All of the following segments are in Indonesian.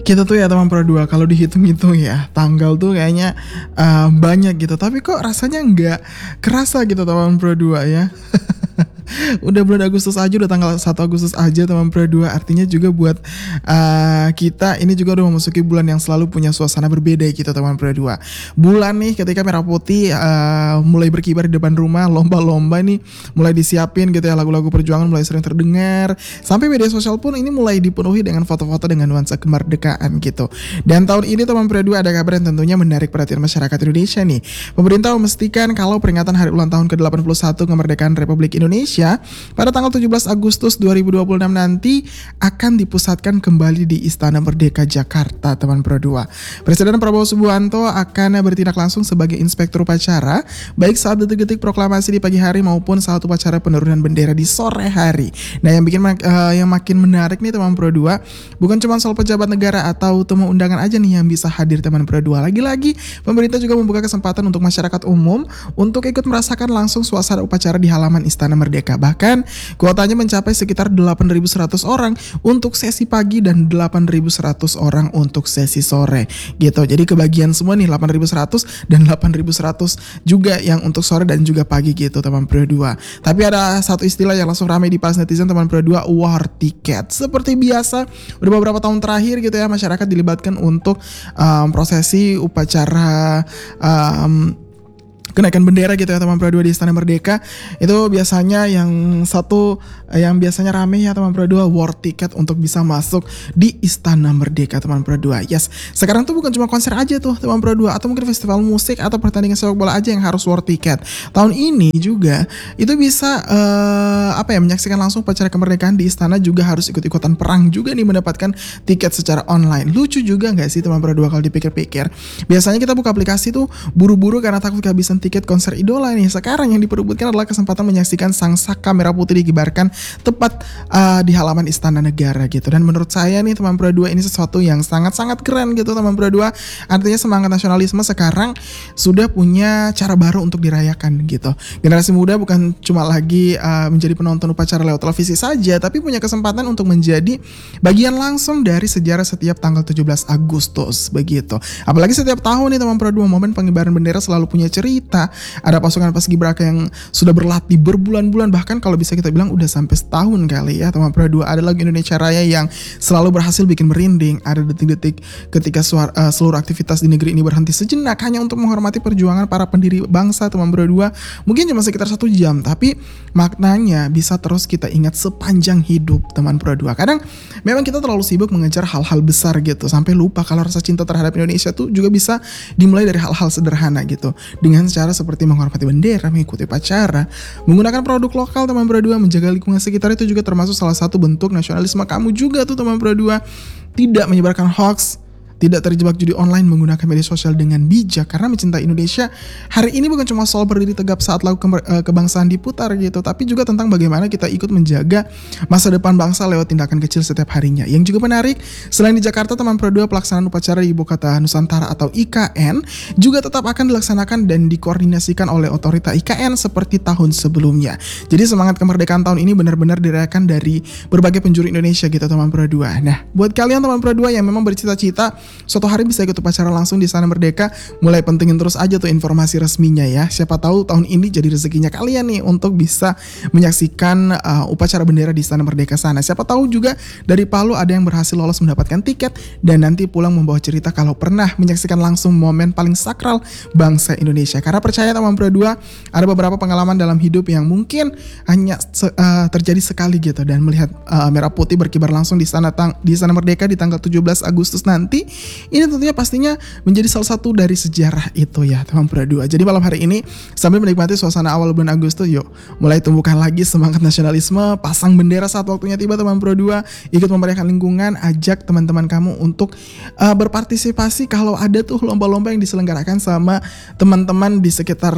Kita tuh ya teman Pro 2 kalau dihitung-hitung ya tanggal tuh kayaknya banyak gitu, tapi kok rasanya nggak kerasa gitu teman Pro 2 ya. Udah bulan Agustus aja, udah tanggal 1 Agustus aja teman Pro 2. Artinya juga buat kita ini juga udah memasuki bulan yang selalu punya suasana berbeda gitu teman Pro 2. Bulan nih ketika Merah Putih mulai berkibar di depan rumah, lomba-lomba nih mulai disiapin gitu ya, lagu-lagu perjuangan mulai sering terdengar. Sampai media sosial pun ini mulai dipenuhi dengan foto-foto dengan nuansa kemerdekaan gitu. Dan tahun ini teman Pro 2 ada kabar yang tentunya menarik perhatian masyarakat Indonesia nih. Pemerintah memastikan kalau peringatan hari ulang tahun ke-81 kemerdekaan Republik Indonesia pada tanggal 17 Agustus 2026 nanti akan dipusatkan kembali di Istana Merdeka Jakarta teman Pro 2. Presiden Prabowo Subianto akan bertindak langsung sebagai inspektur upacara baik saat detik-detik proklamasi di pagi hari maupun saat upacara penurunan bendera di sore hari. Nah, yang makin menarik nih teman Pro 2, bukan cuma soal pejabat negara atau tamu undangan aja nih yang bisa hadir teman Pro 2. Lagi-lagi pemerintah juga membuka kesempatan untuk masyarakat umum untuk ikut merasakan langsung suasana upacara di halaman Istana Merdeka. Bahkan kuotanya mencapai sekitar 8.100 orang untuk sesi pagi dan 8.100 orang untuk sesi sore gitu. Jadi kebagian semua nih 8.100 dan 8.100 juga yang untuk sore dan juga pagi gitu teman Pro 2. Tapi ada satu istilah yang langsung ramai di pas netizen teman Pro 2, war tiket. Seperti biasa udah beberapa tahun terakhir gitu ya, masyarakat dilibatkan untuk prosesi upacara kenaikan bendera gitu ya teman Pro 2 di Istana Merdeka. Itu biasanya yang biasanya rame ya teman Pro 2, war tiket untuk bisa masuk di Istana Merdeka teman Pro 2. Yes, sekarang tuh bukan cuma konser aja tuh teman Pro 2, atau mungkin festival musik atau pertandingan sepak bola aja yang harus war tiket. Tahun ini juga itu bisa menyaksikan langsung upacara kemerdekaan di istana, juga harus ikut-ikutan perang juga nih mendapatkan tiket secara online. Lucu juga nggak sih teman Pro 2 kalau dipikir-pikir? Biasanya kita buka aplikasi tuh buru-buru karena takut kehabisan tiket konser idola nih. Sekarang yang diperebutkan adalah kesempatan menyaksikan sang saka merah putih dikibarkan tepat di halaman Istana Negara gitu. Dan menurut saya nih teman Pro 2, ini sesuatu yang sangat-sangat keren gitu teman Pro 2. Artinya semangat nasionalisme sekarang sudah punya cara baru untuk dirayakan gitu. Generasi muda bukan cuma lagi menjadi penonton upacara lewat televisi saja, tapi punya kesempatan untuk menjadi bagian langsung dari sejarah setiap tanggal 17 Agustus begitu. Apalagi setiap tahun nih teman Pro 2, momen pengibaran bendera selalu punya cerita. Ada pasukan paskibraka yang sudah berlatih berbulan-bulan, bahkan kalau bisa kita bilang udah sampai setahun kali ya teman Pro 2. Ada lagu Indonesia Raya yang selalu berhasil bikin merinding. Ada detik-detik ketika seluruh aktivitas di negeri ini berhenti sejenak hanya untuk menghormati perjuangan para pendiri bangsa teman Pro 2. Mungkin cuma sekitar 1 jam, tapi maknanya bisa terus kita ingat sepanjang hidup teman Pro 2. Kadang memang kita terlalu sibuk mengejar hal-hal besar gitu, sampai lupa kalau rasa cinta terhadap Indonesia tuh juga bisa dimulai dari hal-hal sederhana gitu. Dengan cara seperti menghormati bendera, mengikuti upacara, menggunakan produk lokal teman Pro 2, menjaga lingkungan sekitar, itu juga termasuk salah satu bentuk nasionalisme kamu juga tuh teman Pro 2. Tidak menyebarkan hoax, tidak terjebak judi online, menggunakan media sosial dengan bijak karena mencintai Indonesia. Hari ini bukan cuma soal berdiri tegap saat lagu kebangsaan diputar gitu, tapi juga tentang bagaimana kita ikut menjaga masa depan bangsa lewat tindakan kecil setiap harinya. Yang juga menarik, selain di Jakarta teman Pro 2, pelaksanaan upacara di Ibu Kota Nusantara atau IKN juga tetap akan dilaksanakan dan dikoordinasikan oleh otorita IKN seperti tahun sebelumnya. Jadi semangat kemerdekaan tahun ini benar-benar dirayakan dari berbagai penjuru Indonesia gitu teman Pro 2. Nah, buat kalian teman Pro 2 yang memang bercita-cita suatu hari bisa ikut upacara langsung di Istana Merdeka, mulai pentingin terus aja tuh informasi resminya ya. Siapa tahu tahun ini jadi rezekinya kalian nih untuk bisa menyaksikan upacara bendera di Istana Merdeka sana. Siapa tahu juga dari Palu ada yang berhasil lolos mendapatkan tiket dan nanti pulang membawa cerita kalau pernah menyaksikan langsung momen paling sakral bangsa Indonesia. Karena percaya teman Pro 2, ada beberapa pengalaman dalam hidup yang mungkin hanya terjadi sekali gitu, dan melihat merah putih berkibar langsung di Istana Merdeka di tanggal 17 Agustus nanti, ini tentunya pastinya menjadi salah satu dari sejarah itu ya teman Pro 2. Jadi malam hari ini sambil menikmati suasana awal bulan Agustus, yuk mulai tumbuhkan lagi semangat nasionalisme, pasang bendera saat waktunya tiba teman Pro 2, ikut memeriahkan lingkungan, ajak teman-teman kamu untuk berpartisipasi kalau ada tuh lomba-lomba yang diselenggarakan sama teman-teman di sekitar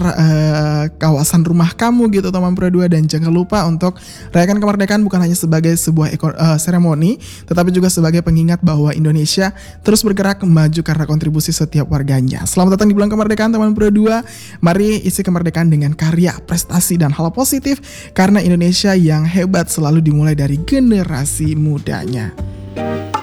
kawasan rumah kamu gitu teman Pro 2. Dan jangan lupa untuk rayakan kemerdekaan bukan hanya sebagai sebuah seremoni, tetapi juga sebagai pengingat bahwa Indonesia terus bergerak maju karena kontribusi setiap warganya. Selamat datang di bulan kemerdekaan teman Pro 2. Mari isi kemerdekaan dengan karya, prestasi, dan hal positif, karena Indonesia yang hebat selalu dimulai dari generasi mudanya.